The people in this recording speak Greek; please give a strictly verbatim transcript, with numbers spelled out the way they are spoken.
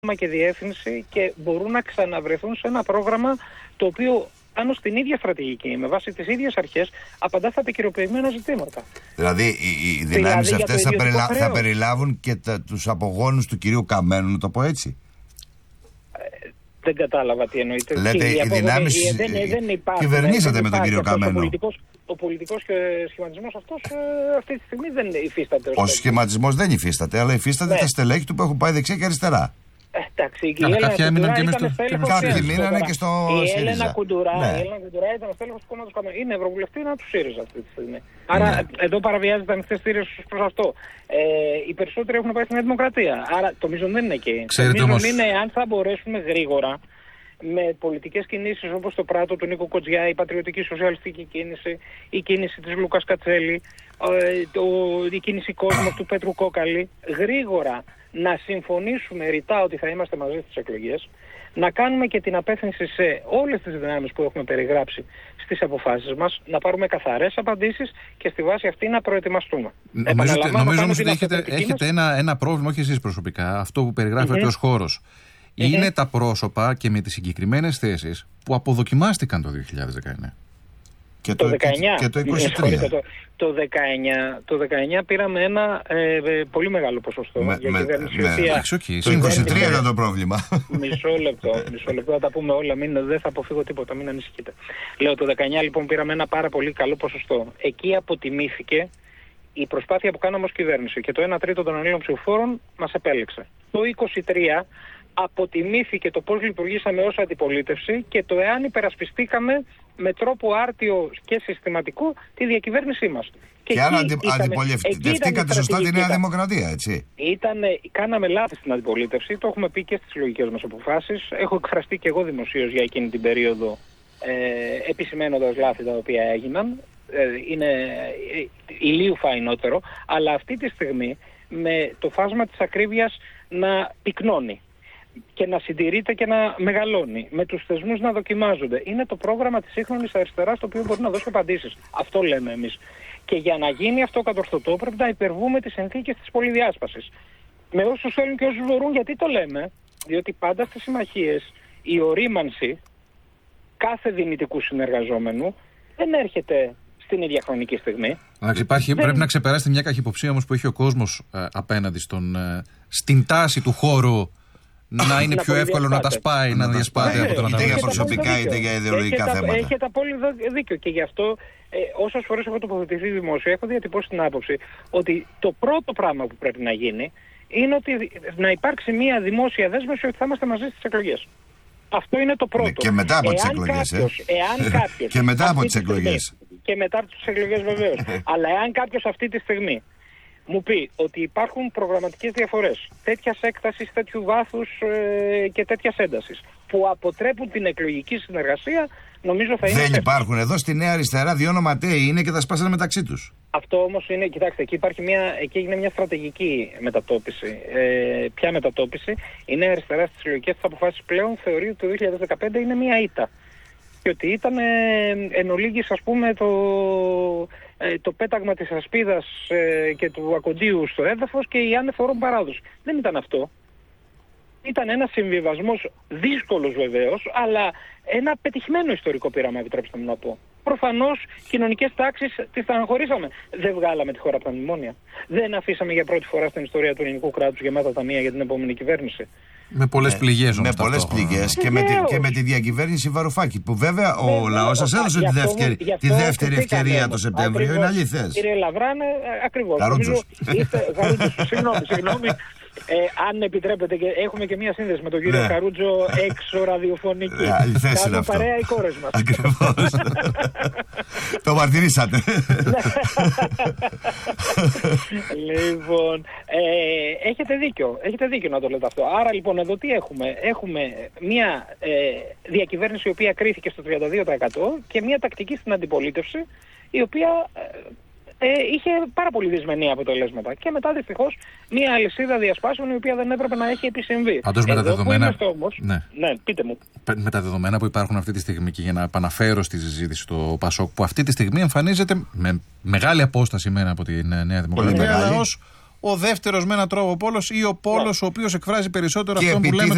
και διεύθυνση και μπορούν να ξαναβρεθούν σε ένα πρόγραμμα το οποίο πάνω στην ίδια στρατηγική, με βάση τις ίδιες αρχές, απαντά στα επικαιροποιημένα ζητήματα. Δηλαδή οι, οι δυνάμεις δηλαδή, αυτές θα, περιλα... θα περιλάβουν και τα, τους απογόνους του κυρίου Καμένου, να το πω έτσι. Ε, δεν κατάλαβα τι εννοείται. Λέτε οι, οι δυνάμεις οι, δεν, δεν υπάρχει, κυβερνήσατε δεν με τον κύριο Καμένο. Ο πολιτικός, ο πολιτικός σχηματισμός αυτός ε, αυτή τη στιγμή δεν υφίσταται. Ο σχηματισμός δεν υφίσταται, αλλά υφίσταται ναι. τα στελέχη του που έχουν πάει δεξιά και αριστερά. Εντάξει, η Έλενα κάποια έμειναν και, στο... Κάποιοι μείνανε και στο ΣΥΡΙΖΑ. Η Έλενα Κουντουρά, ναι. η Έλενα Κουντουρά ήταν στέλεχος του κόμματος Καμένου. Είναι ευρωβουλευτή να του ΣΥΡΙΖΑ αυτή τη στιγμή. Άρα ναι. εδώ παραβιάζεται ανοιχτές θύρες προς αυτό. Ε, οι περισσότεροι έχουν πάει στην Νέα Δημοκρατία. Άρα το μείζον δεν είναι εκεί. Ξέρετε, το μείζον όμως... είναι αν θα μπορέσουμε γρήγορα με πολιτικές κινήσεις όπως το πράτο του Νίκο Κοτζιά, η πατριωτική σοσιαλιστική κίνηση, η κίνηση της Λούκας Κατσέλη, το, η κίνηση κόσμος του Πέτρου Κόκαλη, γρήγορα να συμφωνήσουμε ρητά ότι θα είμαστε μαζί στις εκλογές, να κάνουμε και την απεύθυνση σε όλες τις δυνάμεις που έχουμε περιγράψει στις αποφάσεις μας, να πάρουμε καθαρές απαντήσεις και στη βάση αυτή να προετοιμαστούμε. Νομίζω, νομίζω όμως ότι έχετε, έχετε ένα, ένα πρόβλημα, όχι εσείς προσωπικά, αυτό που περιγράφετε mm-hmm. ως χώρος. Είναι mm-hmm. τα πρόσωπα και με τις συγκεκριμένες θέσεις που αποδοκιμάστηκαν το δύο χιλιάδες δεκαεννιά. Και το, το δεκαεννιά. Και το είκοσι τρία. Το, το, δεκαεννιά, το δεκαεννιά πήραμε ένα ε, ε, πολύ μεγάλο ποσοστό. Με, για με, κυβέρνηση με, οποία... okay, το είκοσι τρία ήταν το πρόβλημα. Μισό λεπτό, μισό λεπτό, θα τα πούμε όλα, μην, δεν θα αποφύγω τίποτα, μην ανησυχείτε. Λέω το δεκαεννιά λοιπόν πήραμε ένα πάρα πολύ καλό ποσοστό. Εκεί αποτιμήθηκε η προσπάθεια που κάναμε ως κυβέρνηση και το ένα τρίτο των Ελλήνων ψηφοφόρων μας επέλεξε. Το είκοσι τρία αποτιμήθηκε το πώς λειτουργήσαμε ως αντιπολίτευση και το εάν υπερασπιστήκαμε με τρόπο άρτιο και συστηματικό τη διακυβέρνησή μας. Και, και αν αντι, αντιπολιτευτήκατε σωστά τη Νέα Δημοκρατία, έτσι. Ήτανε, κάναμε λάθη στην αντιπολίτευση, το έχουμε πει και στις συλλογικές μας αποφάσεις. Έχω εκφραστεί και εγώ δημοσίως για εκείνη την περίοδο, ε, επισημένοντας λάθη τα οποία έγιναν. Ε, είναι ε, ηλίου φαϊνότερο, αλλά αυτή τη στιγμή με το φάσμα της ακρίβειας να πυκνώνει και να συντηρείται και να μεγαλώνει, με τους θεσμούς να δοκιμάζονται. Είναι το πρόγραμμα της σύγχρονης αριστεράς το οποίο μπορεί να δώσει απαντήσεις. Αυτό λέμε εμείς. Και για να γίνει αυτό κατορθωτό πρέπει να υπερβούμε τις συνθήκες της πολυδιάσπασης. Με όσους θέλουν και όσους μπορούν, γιατί το λέμε, διότι πάντα στις συμμαχίες η ορίμανση κάθε δυνητικού συνεργαζόμενου δεν έρχεται στην ίδια χρονική στιγμή. Υπάρχει, δεν... Πρέπει να ξεπεράσετε μια καχυποψία όμως που έχει ο κόσμος ε, απέναντι στον, ε, στην τάση του χώρου να είναι πιο εύκολο να τα σπάει, να διασπάται από το να τα είτε για προσωπικά είτε για ιδεολογικά θέματα. Έχετε απόλυτο δίκιο και γι' αυτό ε, όσες φορές έχω τοποθετηθεί δημόσια έχω διατυπώσει την άποψη ότι το πρώτο πράγμα που πρέπει να γίνει είναι ότι να υπάρξει μια δημόσια δέσμευση ότι θα είμαστε μαζί στις εκλογές. Αυτό είναι το πρώτο. Και μετά από τις εκλογές. Εάν κάποιος. Και μετά από τις εκλογές. Και μετά από τις εκλογές βεβαίως. Αλλά εάν κάποιος αυτή τη στιγμή μου πει ότι υπάρχουν προγραμματικές διαφορές τέτοιας έκτασης, τέτοιου βάθους ε, και τέτοιας έντασης που αποτρέπουν την εκλογική συνεργασία, νομίζω θα είναι... Δεν υπάρχουν. Εδώ στη Νέα Αριστερά δύο ονοματέοι είναι και τα σπάσανε μεταξύ τους. Αυτό όμως είναι, κοιτάξτε, εκεί, υπάρχει μια, εκεί έγινε μια στρατηγική μετατόπιση. Ε, ποια μετατόπιση? Η Νέα Αριστερά στις συλλογικές της αποφάσεις πλέον θεωρεί ότι το δύο χιλιάδες δεκαπέντε είναι μια ήττα. Και ότι ήταν ε, εν ολίγης, ας πούμε, το, ε, το πέταγμα της ασπίδας ε, και του ακοντίου στο έδαφος και η άνεφορον παράδοση. Δεν ήταν αυτό. Ήταν ένας συμβιβασμός δύσκολος βεβαίως, αλλά ένα πετυχημένο ιστορικό πείραμα, επιτρέψτε μου να πω. Προφανώς κοινωνικές τάξεις τις αναχωρήσαμε. Δεν βγάλαμε τη χώρα από τα μνημόνια. Δεν αφήσαμε για πρώτη φορά στην ιστορία του ελληνικού κράτους γεμάτα ταμεία για την επόμενη κυβέρνηση. Με πολλές πληγές όμως. Με πολλές πληγές και, με τη, και με τη διακυβέρνηση Βαρουφάκη. Που βέβαια ο λαός σας έδωσε τη δεύτερη, τη δεύτερη ευκαιρία το Σεπτέμβριο. Είναι αληθές. Κύριε Λαβράνε, ακριβώς. Γαρούτσος. Συγγνώμη, συγγνώμη. Ε, αν επιτρέπετε, και έχουμε και μία σύνδεση με τον κύριο ναι. Καρούτζο έξω ραδιοφωνική. Κάνουν παρέα οι κόρες μας. Ακριβώς. Το μαρτυρήσατε. Λοιπόν, ε, έχετε δίκιο. Έχετε δίκιο να το λέτε αυτό. Άρα λοιπόν εδώ τι έχουμε? Έχουμε μία ε, διακυβέρνηση η οποία κρίθηκε στο τριάντα δύο τοις εκατό και μία τακτική στην αντιπολίτευση η οποία... Ε, Ε, είχε πάρα πολύ δυσμενή αποτελέσματα. Και μετά δυστυχώς μια αλυσίδα διασπάσεων η οποία δεν έπρεπε να έχει επισυμβεί. Πάντως με τα δεδομένα. Όμως, ναι. ναι, πείτε μου. Με τα δεδομένα που υπάρχουν αυτή τη στιγμή και για να επαναφέρω στη συζήτηση το Πασόκ, που αυτή τη στιγμή εμφανίζεται με μεγάλη απόσταση μένα από τη Νέα Δημοκρατία ως ο δεύτερος με έναν τρόπο πόλος ή ο πόλος yeah. ο οποίος εκφράζει περισσότερο και αυτό που λέμε.